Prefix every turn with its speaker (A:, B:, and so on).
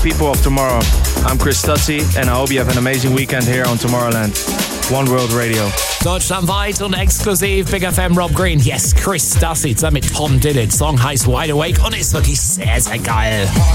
A: people of tomorrow. I'm Chris Stutzi and I hope you have an amazing weekend here on Tomorrowland. One World Radio.
B: Deutschlandweit und exklusiv Big FM Rob Green. Yes, Chris Stutzi zusammen mit Tom Dillon. Song heißt Wide Awake und ist wirklich sehr, sehr geil.